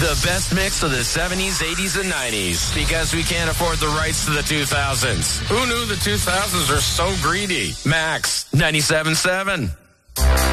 The best mix of the 70s, 80s, and 90s. Because we can't afford the rights to the 2000s. Who knew the 2000s are so greedy? Max 97.7.